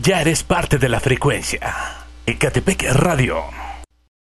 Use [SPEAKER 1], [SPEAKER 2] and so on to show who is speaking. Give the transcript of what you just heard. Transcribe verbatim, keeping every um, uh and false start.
[SPEAKER 1] Ya eres parte de la frecuencia. Ecatepec Radio.